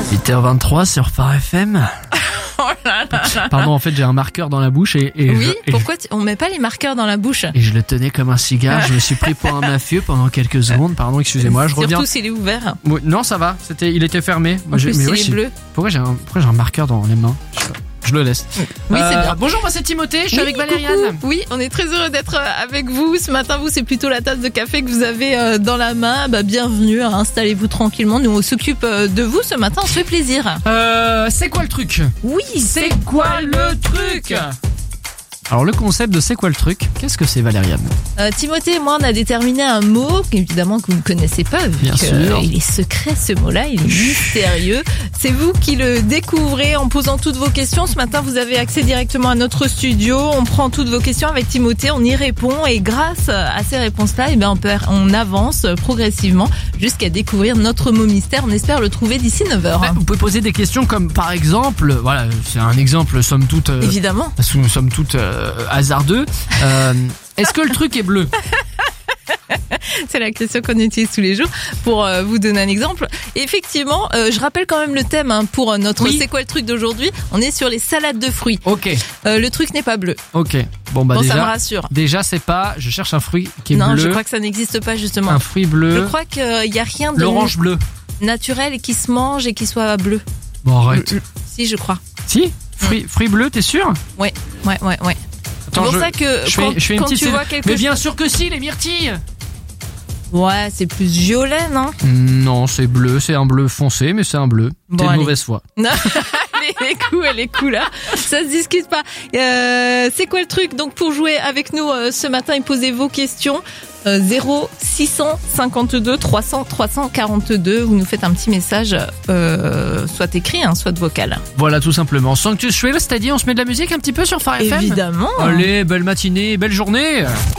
8h23 sur Phare FM. Oh là là là. Pardon, en fait, j'ai un marqueur dans la bouche et Oui, pourquoi on met pas les marqueurs dans la bouche? et je le tenais comme un cigare. Je me suis pris pour un mafieux pendant quelques secondes. Pardon, excusez-moi, je reviens. Surtout s'il est ouvert. Oui, non, ça va. Il était fermé. En plus, il est bleu. Pourquoi j'ai un marqueur dans les mains? Je sais pas. Je le laisse. Oui, c'est bien. Bonjour, moi c'est Timothée, je suis Oui, avec Valériane. coucou. Oui, on est très heureux d'être avec vous. Ce matin, vous, c'est plutôt la tasse de café que vous avez dans la main. Bienvenue, installez-vous tranquillement. Nous, on s'occupe de vous ce matin, on se fait plaisir. C'est quoi le truc? Oui, C'est quoi le truc? Alors le concept de c'est quoi le truc? Qu'est-ce que c'est, Valériane? Timothée et moi, on a déterminé un mot, évidemment, que vous ne connaissez pas, vu Bien sûr. il est secret, ce mot-là, il est mystérieux. C'est vous qui le découvrez en posant toutes vos questions. Ce matin, vous avez accès directement à notre studio. On prend toutes vos questions avec Timothée, on y répond. Et grâce à ces réponses-là, on avance progressivement jusqu'à découvrir notre mot mystère. On espère le trouver d'ici 9h. Vous pouvez poser des questions comme, par exemple, voilà, c'est un exemple, somme toute... Évidemment. Somme toute hasardeux. Est-ce que le truc est bleu? C'est la question qu'on utilise tous les jours pour vous donner un exemple. Et effectivement, je rappelle quand même le thème pour notre Oui. C'est quoi le truc d'aujourd'hui. On est sur les salades de fruits. Ok, Le truc n'est pas bleu. ok. Bon, Bon, déjà, ça me rassure. déjà c'est pas... Je cherche un fruit qui est Non, bleu. je crois que ça n'existe pas justement. Un fruit bleu. Je crois qu'il n'y a rien de L'orange bleu. naturel qui se mange et qui soit bleu. Bon, arrête. Si, je crois. Si? Fruit bleu, t'es sûr? Ouais. C'est Attends, pour ça que je fais une quand petite tu série. vois quelque Mais chose... bien sûr que si, les myrtilles. Ouais, c'est plus violet, non? Non, c'est bleu, c'est un bleu foncé, mais c'est un bleu. Bon, T'es de allez. mauvaise foi. Non, elle est cool, hein. Ça se discute pas. C'est quoi le truc? Donc pour jouer avec nous ce matin et poser vos questions, 0652 300 342. Vous nous faites un petit message, soit écrit, soit vocal. Voilà, tout simplement. Sanctus Shrill, c'est-à-dire on se met de la musique un petit peu sur Phare FM? Évidemment. Allez, belle matinée, belle journée.